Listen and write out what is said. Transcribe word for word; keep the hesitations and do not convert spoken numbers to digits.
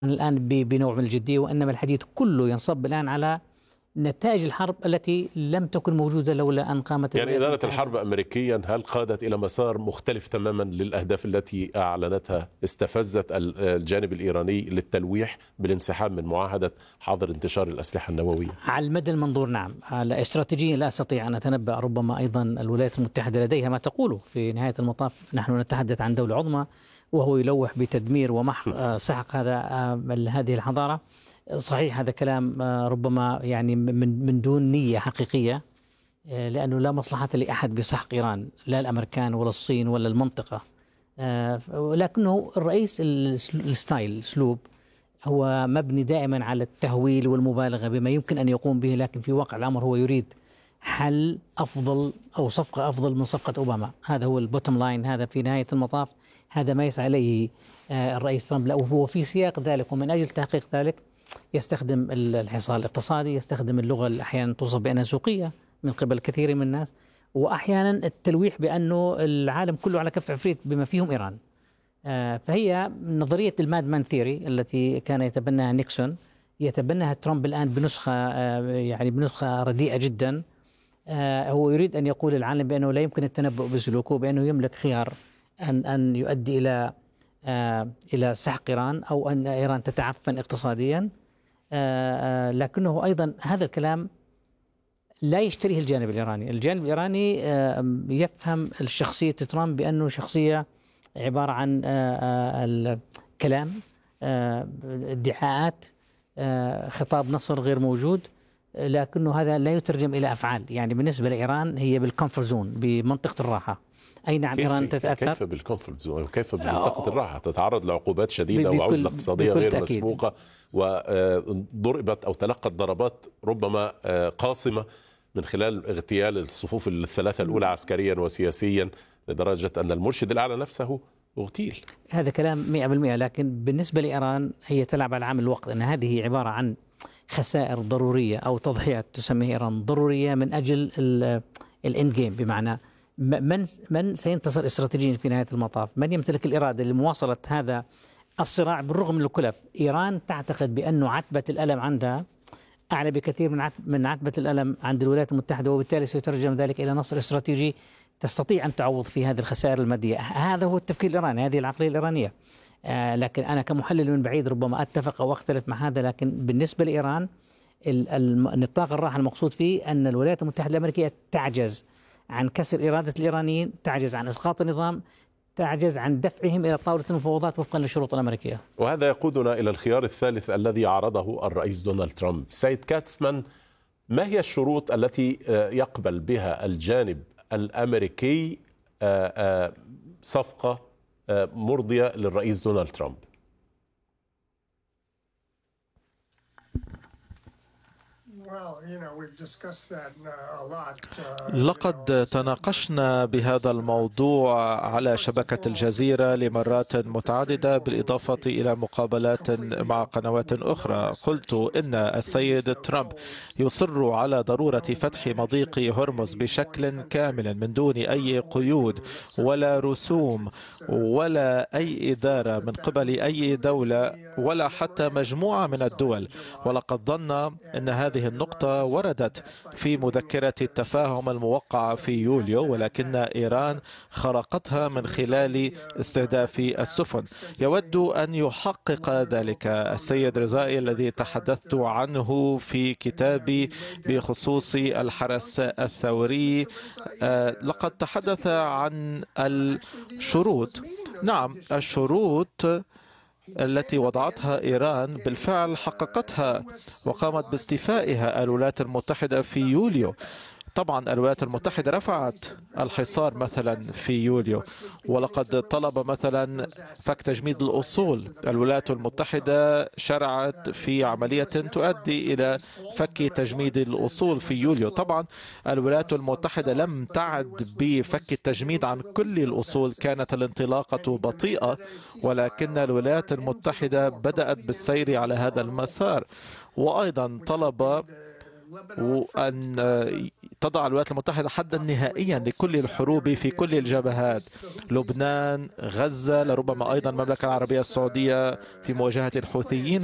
الآن ب- بنوع من الجدية، وإنما الحديث كله ينصب الآن على نتائج الحرب التي لم تكن موجودة لولا أن قامت يعني الولايات إدارة المتحدة. الحرب أمريكيا هل قادت إلى مسار مختلف تماما للأهداف التي أعلنتها؟ استفزت ال- الجانب الإيراني للتلويح بالانسحاب من معاهدة حظر انتشار الأسلحة النووية. على المدى المنظور نعم، على استراتيجيا لا أستطيع أن أتنبأ، ربما أيضا الولايات المتحدة لديها ما تقوله. في نهاية المطاف نحن نتحدث عن دولة عظمى، وهو يلوح بتدمير ومحق آه، سحق هذا آه، هذه الحضارة. صحيح هذا كلام آه، ربما يعني من من دون نية حقيقية، آه، لأنه لا مصلحة لأحد بسحق إيران، لا الأمريكان ولا الصين ولا المنطقة. آه، ولكنه الرئيس الس- الستايل الأسلوب هو مبني دائما على التهويل والمبالغة بما يمكن أن يقوم به، لكن في واقع الأمر هو يريد حل أفضل أو صفقة أفضل من صفقة أوباما. هذا هو البوتtom لاين، هذا في نهاية المطاف هذا ما يسعى إليه آه، الرئيس ترامب. لا، وهو في سياق ذلك ومن أجل تحقيق ذلك يستخدم ال- الحصار الاقتصادي، يستخدم اللغة اللي أحيانا توصف بأنها سوقية من قبل كثير من الناس، وأحيانا التلويح بأنه العالم كله على كف عفريت بما فيهم إيران. آه، فهي نظرية الماد مان ثيوري التي كان يتبناها نيكسون، يتبناها ترامب الآن بنسخة آه، يعني بنسخة رديئة جدا. آه، هو يريد أن يقول للعالم بأنه لا يمكن التنبؤ بسلوكه، بأنه يملك خيار أن أن يؤدي إلى آه، إلى سحق إيران أو أن إيران تتعفن اقتصاديا. آه، آه، لكنه أيضا هذا الكلام لا يشتريه الجانب الإيراني. الجانب الإيراني آه، يفهم شخصية ترامب بأنه شخصية عبارة عن آه، آه، الكلام، آه، ادعاءات، آه، خطاب نصر غير موجود، آه، لكنه هذا لا يترجم إلى أفعال. يعني بالنسبة لإيران هي بالكونفورت زون، بمنطقة الراحة. أي نعم كيف إيران تتأثر كيف بالكونفورت زون وكيف بمنطقة آه، الراحة؟ تتعرض لعقوبات ب- شديدة وعزلة بكل اقتصادية بكل غير تأكيد. مسبوقة، وضربت أو تلقت ضربات ربما آه، قاصمة من خلال اغتيال الصفوف الثلاثة الأولى عسكريا وسياسيا، لدرجة أن المرشد الأعلى نفسه اغتيل. هذا كلام مئة بالمئة. لكن بالنسبة لإيران هي تلعب على عامل الوقت، أن هذه عبارة عن خسائر ضرورية أو تضحيات تسميها إيران ضرورية من أجل الإند جيم، بمعنى م- من من سينتصر استراتيجيا في نهاية المطاف، من يمتلك الإرادة لمواصلة هذا الصراع بالرغم من الكلف. إيران تعتقد بأنه عتبة الألم عندها أعلى بكثير من عت- من عتبة الألم عند الولايات المتحدة، وبالتالي سيترجم ذلك إلى نصر استراتيجي تستطيع أن تعوض في هذه الخسائر المادية. هذا هو التفكير الإيراني، هذه العقلية الإيرانية. آه لكن أنا كمحلل من بعيد ربما أتفق أو أختلف مع هذا، لكن بالنسبة لإيران ال- الم- النطاق الراحة المقصود فيه أن الولايات المتحدة الأمريكية تعجز عن كسر إرادة الإيرانيين، تعجز عن إسقاط النظام، تعجز عن دفعهم إلى طاولة المفاوضات وفقا للشروط الأمريكية. وهذا يقودنا إلى الخيار الثالث الذي عرضه الرئيس دونالد ترامب. سيد كاتسمان، ما هي الشروط التي آه، يقبل بها الجانب الأمريكي آه، آه، صفقة آه، مرضية للرئيس دونالد ترامب؟ لقد تناقشنا بهذا الموضوع على شبكة الجزيرة لمرات متعددة، بالإضافة إلى مقابلات مع قنوات أخرى. قلت إن السيد ترامب يصر على ضرورة فتح مضيق هرمز بشكل كامل من دون أي قيود ولا رسوم ولا أي إدارة من قبل أي دولة ولا حتى مجموعة من الدول. ولقد ظن أن هذه النقطة وردت في مذكرة التفاهم الموقعة في يوليو، ولكن إيران خرقتها من خلال استهداف السفن. يود أن يحقق ذلك السيد رزائي الذي تحدثت عنه في كتابي بخصوص الحرس الثوري. لقد تحدث عن الشروط. نعم، الشروط التي وضعتها إيران بالفعل حققتها وقامت باستيفائها الولايات المتحدة في يوليو. طبعا الولايات المتحدة رفعت الحصار مثلا في يوليو، ولقد طلب مثلا فك تجميد الأصول. الولايات المتحدة شرعت في عملية تؤدي إلى فك تجميد الأصول في يوليو. طبعا الولايات المتحدة لم تعد بفك التجميد عن كل الأصول، كانت الانطلاقة بطيئة، ولكن الولايات المتحدة بدأت بالسير على هذا المسار. وأيضا طلب وأن تضع الولايات المتحدة حدا نهائيا لكل الحروب في كل الجبهات، لبنان، غزة، لربما أيضا المملكة العربية السعودية في مواجهة الحوثيين.